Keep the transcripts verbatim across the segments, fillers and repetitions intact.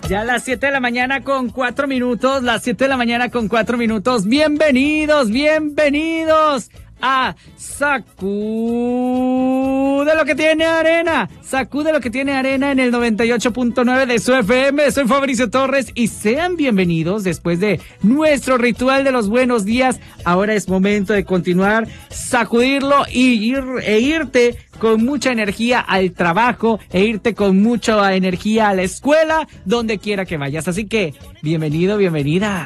Ya a las siete de la mañana con cuatro minutos, las siete de la mañana con cuatro minutos. Bienvenidos, bienvenidos a Sacude lo que tiene arena. Sacude lo que tiene arena en el noventa y ocho punto nueve de su F M. Soy Fabricio Torres y sean bienvenidos después de nuestro ritual de los buenos días. Ahora es momento de continuar, sacudirlo y ir, e irte con mucha energía al trabajo e irte con mucha energía a la escuela, donde quiera que vayas. Así que, bienvenido, bienvenida.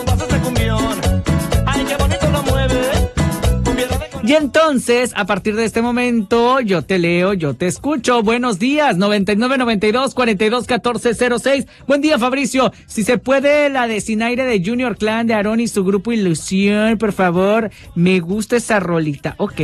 Y entonces, a partir de este momento, yo te leo, yo te escucho. Buenos días, noventa y nueve, noventa y dos, cuarenta y dos, catorce, cero seis. Buen día, Fabricio. Si se puede, la de Sin Aire de Junior Clan, de Aarón y su grupo Ilusión, por favor. Me gusta esa rolita. Ok.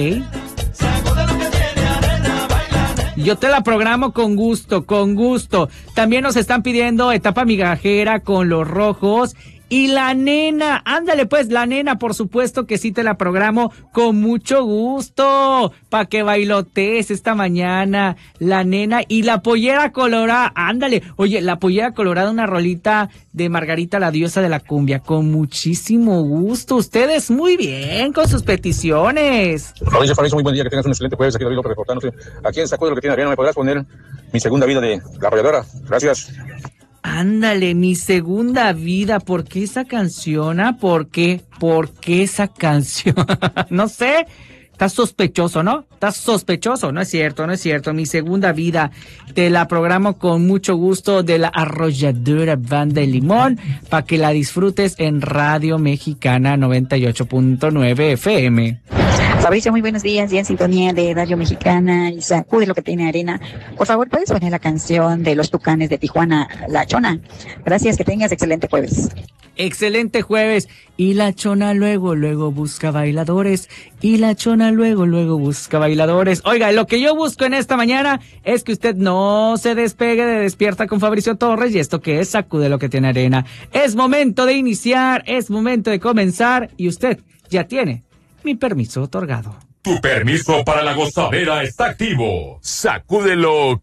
Yo te la programo con gusto, con gusto. También nos están pidiendo Etapa Migajera con Los Rojos. Y La Nena, ándale pues, La Nena, por supuesto que sí te la programo con mucho gusto, pa' que bailotees esta mañana, La Nena. Y La Pollera Colorada, ándale, oye, La Pollera Colorada, una rolita de Margarita, la diosa de la cumbia, con muchísimo gusto. Ustedes muy bien con sus peticiones. Fabricio, Fabricio, muy buen día, que tengas un excelente jueves. Aquí David López reportándose. Aquí en Sacude lo que tiene arena, ¿me podrás poner Mi Segunda Vida de La Arrolladora? Gracias. Ándale, Mi Segunda Vida. ¿Por qué esa canción? ¿Ah? ¿Por qué? ¿Por qué esa canción? No sé. Estás sospechoso, ¿no? Estás sospechoso. No es cierto, no es cierto. Mi Segunda Vida. Te la programo con mucho gusto de La Arrolladora Banda de Limón para que la disfrutes en Radio Mexicana noventa y ocho punto nueve F M. Fabricio, muy buenos días, ya en sintonía de Radio Mexicana y Sacude lo que tiene arena. Por favor, ¿puedes poner la canción de los Tucanes de Tijuana, La Chona? Gracias, que tengas excelente jueves. Excelente jueves. Y la Chona luego, luego busca bailadores. Y la Chona luego, luego busca bailadores. Oiga, lo que yo busco en esta mañana es que usted no se despegue de Despierta con Fabricio Torres. Y esto que es Sacude lo que tiene arena. Es momento de iniciar, es momento de comenzar. Y usted ya tiene mi permiso otorgado. Tu permiso para la gozadera está activo. Sacúdelo